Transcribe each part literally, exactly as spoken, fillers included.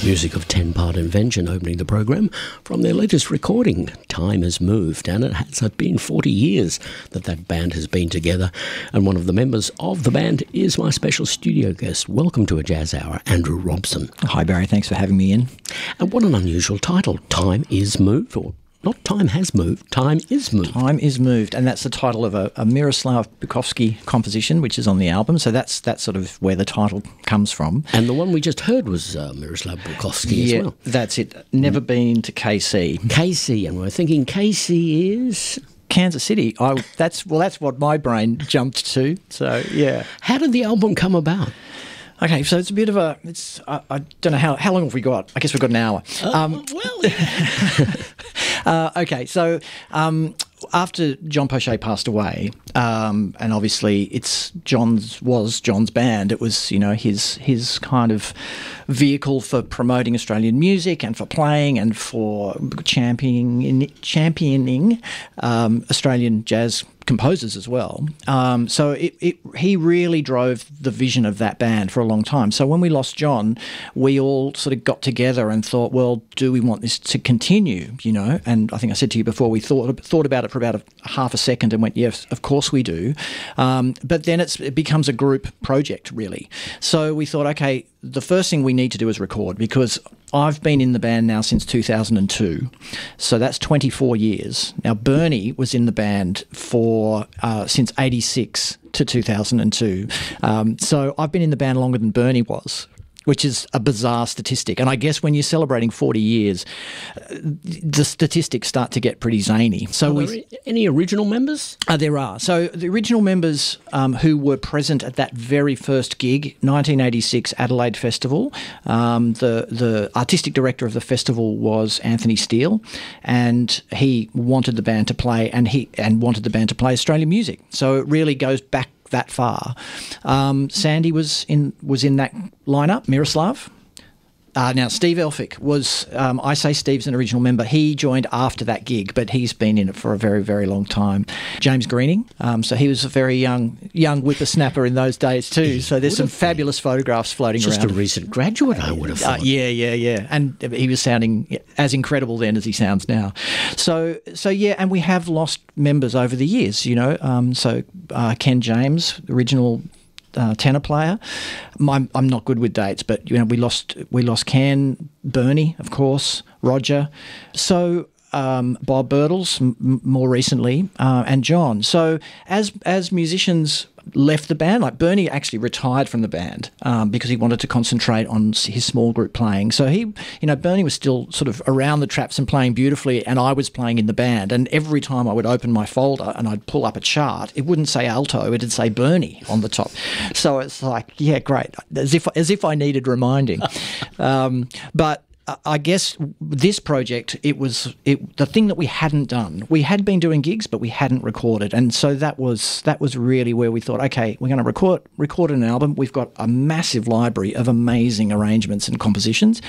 Music of Ten Part Invention opening the program from their latest recording, Time Has Moved, and it has been forty years that that band has been together, and one of the members of the band is my special studio guest. Welcome to A Jazz Hour, Andrew Robson. Hi Barry, thanks for having me in. And what an unusual title, Time Is Moved, or not Time Has Moved, Time Is Moved. Time Is Moved, and that's the title of a, a Miroslav Bukowski composition, which is on the album, so that's that's sort of where the title comes from. And the one we just heard was uh, Miroslav Bukowski yeah, as well. That's it. Never been to K C. K C, and we're thinking K C is... Kansas City. I, that's well, that's what my brain jumped to, so yeah. How did the album come about? Okay, so it's a bit of a, it's, I, I don't know, how how long have we got? I guess we've got an hour. Uh, um, well... uh, okay, so um, after John Poche passed away, um, and obviously it's John's, was John's band, it was, you know, his his kind of vehicle for promoting Australian music and for playing and for championing, championing um, Australian jazz composers as well. Um, so it, it, he really drove the vision of that band for a long time. So when we lost John, we all sort of got together and thought, well, do we want this to continue, you know? And I think I said to you before, we thought thought about it for about a, half a second and went, yes, of course we do. Um, but then it's, it becomes a group project, really. So we thought, okay, the first thing we need to do is record, because I've been in the band now since two thousand two, so that's twenty-four years. Now, Bernie was in the band for uh, since eighty-six to two thousand two, um, so I've been in the band longer than Bernie was, which is a bizarre statistic. And I guess when you're celebrating forty years, the statistics start to get pretty zany. So, are there we, any original members? Uh, there are. So the original members um, who were present at that very first gig, nineteen eighty-six Adelaide Festival, um, the, the artistic director of the festival was Anthony Steele, and he wanted the band to play, and he and wanted the band to play Australian music. So it really goes back that far. Um, Sandy was in was in that lineup, Miroslav. Uh, now, Steve Elphick was, um, I say Steve's an original member. He joined after that gig, but he's been in it for a very, very long time. James Greening, um, so he was a very young young whippersnapper in those days too. So there's some fabulous photographs floating Just around. Just a recent graduate, I would have thought. Uh, yeah, yeah, yeah. And he was sounding as incredible then as he sounds now. So, so yeah, and we have lost members over the years, you know. Um, so uh, Ken James, original Uh, tenor player. I'm, I'm not good with dates, but you know we lost we lost Ken, Bernie, of course, Roger. So um, Bob Birtles m- more recently, uh, and John. So as as musicians left the band, like Bernie actually retired from the band um, because he wanted to concentrate on his small group playing. So he, you know, Bernie was still sort of around the traps and playing beautifully, and I was playing in the band. And every time I would open my folder and I'd pull up a chart, it wouldn't say alto, it'd say Bernie on the top. So it's like, yeah, great, as if as if I needed reminding. um, but I guess this project, it was it, the thing that we hadn't done. We had been doing gigs, but we hadn't recorded, and so that was that was really where we thought, okay, we're going to record record an album. We've got a massive library of amazing arrangements and compositions,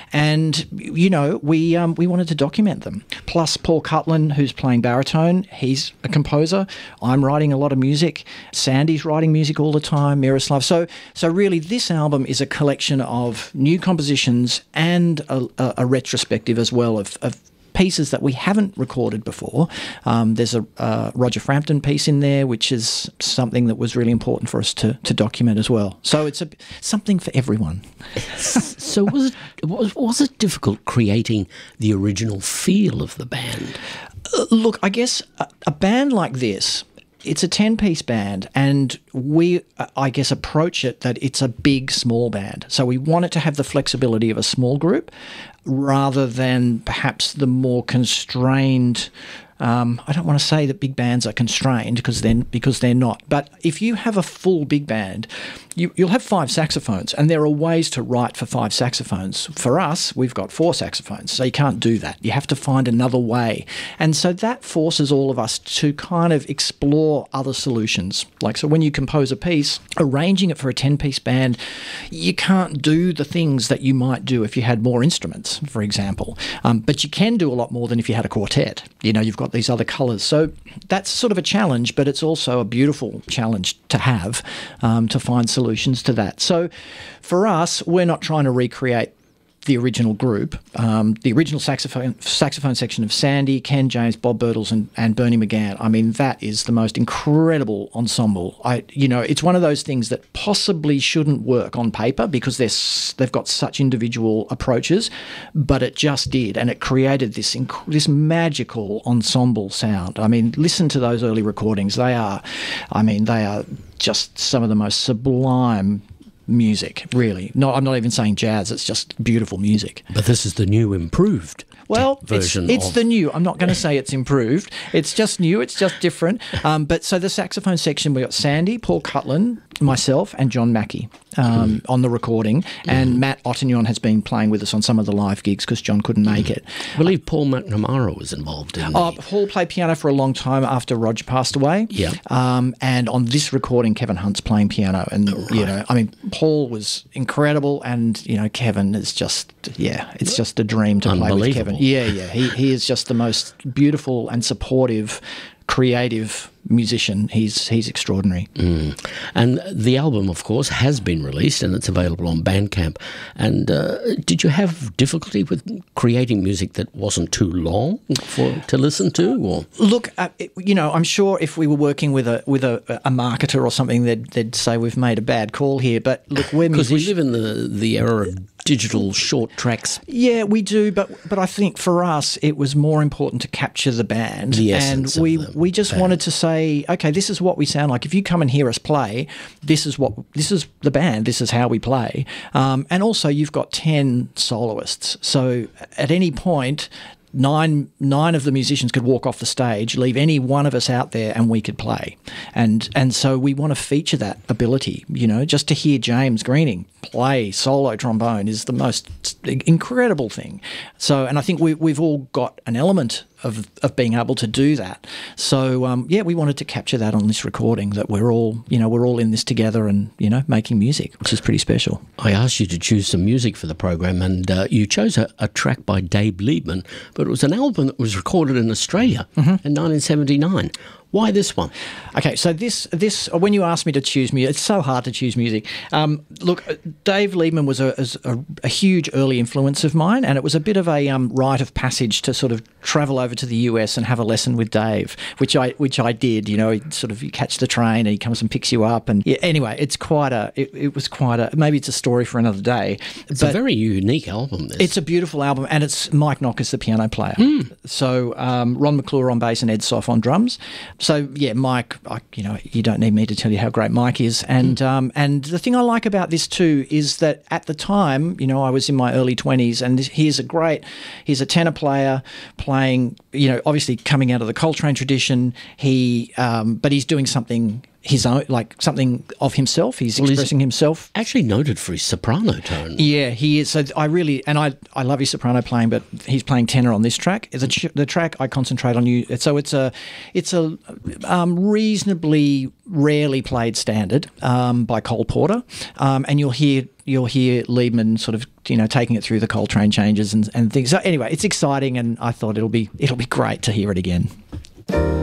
and you know we um, we wanted to document them. Plus, Paul Cutlen, who's playing baritone, he's a composer. I'm writing a lot of music. Sandy's writing music all the time. Miroslav. So so really, this album is a collection of new compositions and A, a retrospective as well of, of pieces that we haven't recorded before. Um, there's a uh, Roger Frampton piece in there, which is something that was really important for us to, to document as well. So it's a, something for everyone. So was it, was, was it difficult creating the original feel of the band? Uh, look, I guess a, a band like this, it's a ten-piece band, and we, I guess, approach it that it's a big, small band. So we want it to have the flexibility of a small group rather than perhaps the more constrained... Um, I don't want to say that big bands are constrained because then because they're not. But if you have a full big band, you, you'll have five saxophones, and there are ways to write for five saxophones. For us, we've got four saxophones, so you can't do that. You have to find another way. And so that forces all of us to kind of explore other solutions. Like, so when you compose a piece, arranging it for a ten-piece band, you can't do the things that you might do if you had more instruments, for example. Um, but you can do a lot more than if you had a quartet. You know, you've got these other colours. So that's sort of a challenge, but it's also a beautiful challenge to have, um, to find solutions to that. So for us, we're not trying to recreate the original group, um, the original saxophone saxophone section of Sandy, Ken James, Bob Birtles, and, and Bernie McGann. I mean, that is the most incredible ensemble. I, you know, it's one of those things that possibly shouldn't work on paper because they're s- they've got such individual approaches, but it just did, and it created this inc- this magical ensemble sound. I mean, listen to those early recordings. They are, I mean, they are just some of the most sublime music, really. No, I'm not even saying jazz, it's just beautiful music. But this is the new improved well, version it's, it's of... the new. I'm not going to say it's improved. It's just new. It's just different. Um, but so the saxophone section, we got Sandy, Paul Cutland, myself, and John Mackey um, mm. on the recording. And mm. Matt Ottignon has been playing with us on some of the live gigs because John couldn't make mm. it. I believe Paul McNamara was involved in Oh, the... Paul played piano for a long time after Roger passed away. Yeah. Um, and on this recording, Kevin Hunt's playing piano. And, right. you know, I mean, Paul was incredible. And, you know, Kevin is just, yeah, it's just a dream to play with Kevin. Yeah, yeah. He, he is just the most beautiful and supportive, creative musician. He's he's extraordinary. Mm. And the album, of course, has been released and it's available on Bandcamp. And uh, did you have difficulty with creating music that wasn't too long for to listen to? Or look, uh, it, you know, I'm sure if we were working with a with a, a marketer or something, they'd they'd say we've made a bad call here. But look, we're because we music- live in the the era of digital short tracks. Yeah, we do, but but I think for us it was more important to capture the band, the and essence we of the we just band. wanted to say, okay, this is what we sound like. If you come and hear us play, this is what this is the band. This is how we play, um, and also you've got ten soloists, so at any point. Nine nine of the musicians could walk off the stage, leave any one of us out there, and we could play. And and so we want to feature that ability. You know, just to hear James Greening play solo trombone is the most incredible thing. So, and I think we we've all got an element of of being able to do that. So um, yeah, we wanted to capture that on this recording. That we're all you know we're all in this together, and you know making music, which is pretty special. I asked you to choose some music for the program, and uh, you chose a, a track by Dave Liebman, but it was an album that was recorded in Australia mm-hmm. in nineteen seventy-nine. Why this one? Okay, so this this when you asked me to choose music, it's so hard to choose music. Um, look, Dave Liebman was a, a, a huge early influence of mine, and it was a bit of a um, rite of passage to sort of travel over to the U S and have a lesson with Dave, which I which I did. You know, sort of you catch the train and he comes and picks you up, and yeah, anyway, it's quite a it, it was quite a maybe it's a story for another day. It's but a very unique album. This. It's a beautiful album, and it's Mike Knock as the piano player. Mm. So um, Ron McClure on bass and Ed Soff on drums. So yeah, Mike, I, you know, you don't need me to tell you how great Mike is. And mm. um, and the thing I like about this too is that at the time, you know, I was in my early twenties, and this, he's a great, he's a tenor player playing, you know, obviously coming out of the Coltrane tradition. He, um, but he's doing something his own, like something of himself. He's well, expressing he's himself. Actually noted for his soprano tone. Yeah, he is. So I really, and I, I love his soprano playing, but he's playing tenor on this track. The, the track I concentrate on you. So it's a, it's a um, reasonably rarely played standard um, by Cole Porter, um, and you'll hear you'll hear Liebman sort of you know taking it through the Coltrane changes and, and things. So anyway, it's exciting, and I thought it'll be it'll be great to hear it again.